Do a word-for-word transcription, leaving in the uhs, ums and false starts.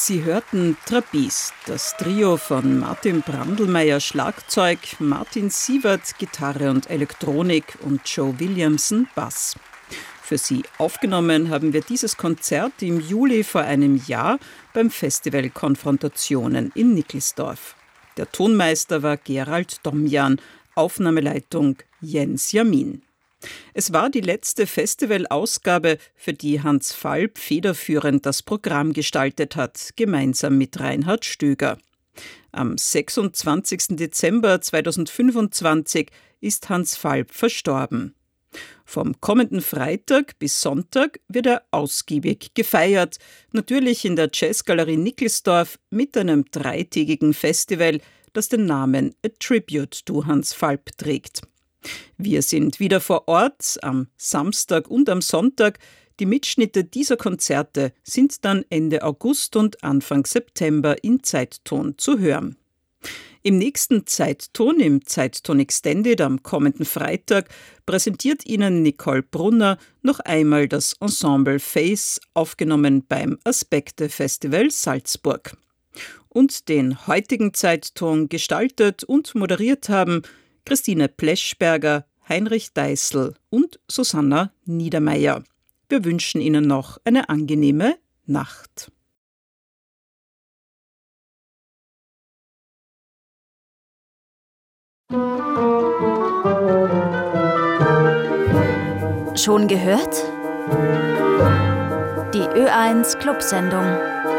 Sie hörten Trapeze, das Trio von Martin Brandlmeier Schlagzeug, Martin Sievert Gitarre und Elektronik und Joe Williamson Bass. Für Sie aufgenommen haben wir dieses Konzert im Juli vor einem Jahr beim Festival Konfrontationen in Nickelsdorf. Der Tonmeister war Gerald Domjan, Aufnahmeleitung Jens Jamin. Es war die letzte Festivalausgabe, für die Hans Falb federführend das Programm gestaltet hat, gemeinsam mit Reinhard Stöger. Am sechsundzwanzigsten Dezember zweitausendfünfundzwanzig ist Hans Falb verstorben. Vom kommenden Freitag bis Sonntag wird er ausgiebig gefeiert, natürlich in der Jazzgalerie Nickelsdorf mit einem dreitägigen Festival, das den Namen A Tribute to Hans Falb trägt. Wir sind wieder vor Ort am Samstag und am Sonntag. Die Mitschnitte dieser Konzerte sind dann Ende August und Anfang September in Zeitton zu hören. Im nächsten Zeitton, im Zeitton Extended am kommenden Freitag, präsentiert Ihnen Nicole Brunner noch einmal das Ensemble Face, aufgenommen beim Aspekte Festival Salzburg. Und den heutigen Zeitton gestaltet und moderiert haben Christine Pleschberger, Heinrich Deißel und Susanna Niedermeyer. Wir wünschen Ihnen noch eine angenehme Nacht. Schon gehört? Die Ö eins Clubsendung.